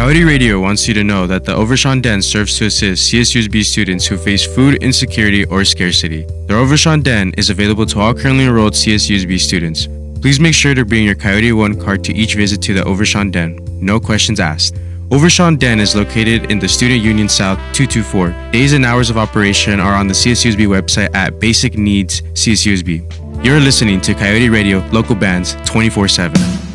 Coyote Radio wants you to know that the Overshawn Den serves to assist CSUSB students who face food insecurity or scarcity. The Overshawn Den is available to all currently enrolled CSUSB students. Please make sure to bring your Coyote One card to each visit to the Overshawn Den. No questions asked. Overshawn Den is located in the Student Union South 224. Days and hours of operation are on the CSUSB website at Basic Needs CSUSB. You're listening to Coyote Radio, local bands 24/7.